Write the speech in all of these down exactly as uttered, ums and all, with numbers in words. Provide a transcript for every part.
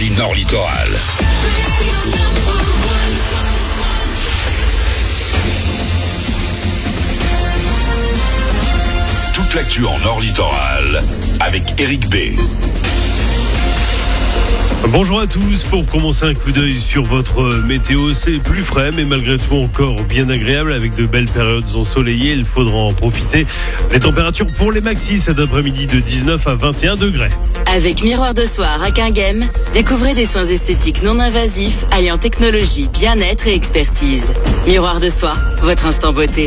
Énergie Nord Littoral. Toute l'actu en Nord Littoral avec Eric B. Bonjour à tous. Pour commencer un coup d'œil sur votre météo, c'est plus frais mais malgré tout encore bien agréable avec de belles périodes ensoleillées. Il faudra en profiter. Les températures pour les maxis cet après-midi de dix-neuf à vingt et un degrés. Avec Miroir de Soir à Quinghem, découvrez des soins esthétiques non invasifs alliant technologie, bien-être et expertise. Miroir de Soir, votre instant beauté.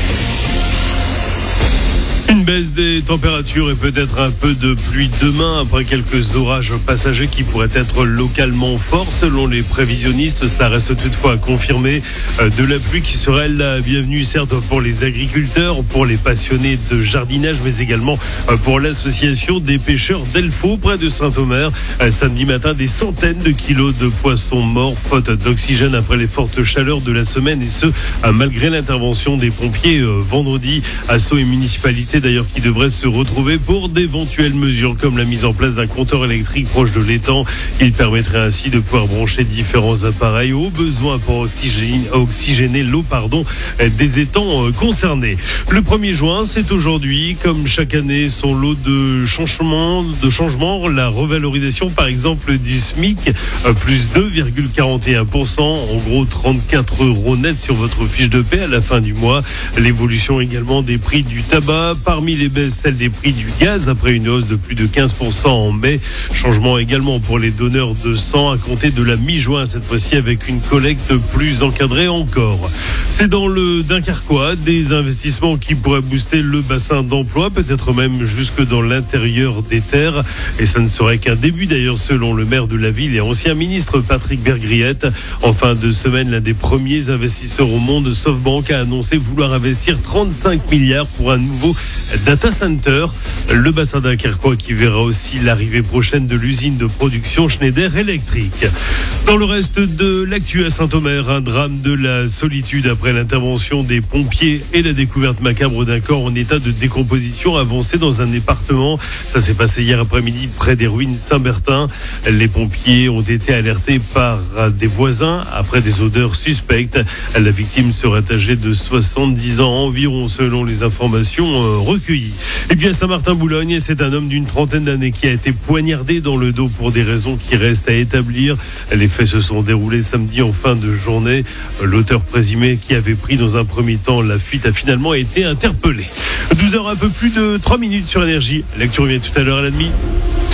Une baisse des températures et peut-être un peu de pluie demain après quelques orages passagers qui pourraient être localement forts selon les prévisionnistes. Cela reste toutefois à confirmer. De la pluie qui serait la bienvenue certes pour les agriculteurs, pour les passionnés de jardinage, mais également pour l'association des pêcheurs d'Elfaux près de Saint-Omer. Samedi matin, des centaines de kilos de poissons morts faute d'oxygène après les fortes chaleurs de la semaine et ce malgré l'intervention des pompiers vendredi. Assos et municipalités d'ailleurs qui devraient se retrouver pour d'éventuelles mesures comme la mise en place d'un compteur électrique proche de l'étang. Il permettrait ainsi de pouvoir brancher différents appareils au besoin pour oxygéner, oxygéner l'eau pardon, des étangs concernés. Le premier juin, c'est aujourd'hui, comme chaque année, son lot de changements, de changements, la revalorisation par exemple du SMIC, plus deux virgule quarante et un pour cent, en gros trente-quatre euros net sur votre fiche de paie à la fin du mois. L'évolution également des prix du tabac. Parmi les baisses, celle des prix du gaz après une hausse de plus de quinze pour cent en mai. Changement également pour les donneurs de sang à compter de la mi-juin, cette fois-ci avec une collecte plus encadrée encore. C'est dans le Dunkerquois des investissements qui pourraient booster le bassin d'emploi, peut-être même jusque dans l'intérieur des terres. Et ça ne serait qu'un début d'ailleurs selon le maire de la ville et ancien ministre Patrick Bergriette. En fin de semaine, l'un des premiers investisseurs au monde, SoftBank, a annoncé vouloir investir trente-cinq milliards pour un nouveau data center. Le bassin dunkerquois qui verra aussi l'arrivée prochaine de l'usine de production Schneider Electric. Dans le reste de l'actu à Saint-Omer, un drame de la solitude après l'intervention des pompiers et la découverte macabre d'un corps en état de décomposition avancé dans un appartement. Ça s'est passé hier après-midi près des ruines Saint-Bertin. Les pompiers ont été alertés par des voisins après des odeurs suspectes. La victime serait âgée de soixante-dix ans environ selon les informations recueillies. Et puis à Saint-Martin-Boulogne, c'est un homme d'une trentaine d'années qui a été poignardé dans le dos pour des raisons qui restent à établir. Les faits se sont déroulés samedi en fin de journée. L'auteur présumé qui avait pris dans un premier temps la fuite a finalement été interpellé. douze heures, un peu plus de trois minutes sur Énergie. Lecture revient tout à l'heure à la demi.